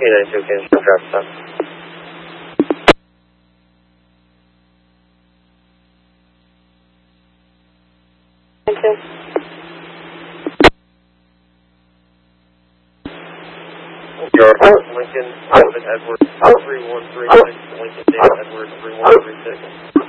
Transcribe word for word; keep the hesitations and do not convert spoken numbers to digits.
nine two, can you drive stop? Your Lincoln, David Edwards, three one three six, Lincoln, David Edwards, three one three six.